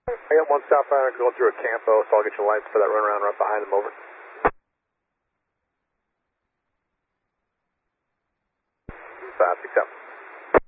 I got one southbound going through a Campo, so I'll get your lights for that runaround right behind them, over. Fast, accept.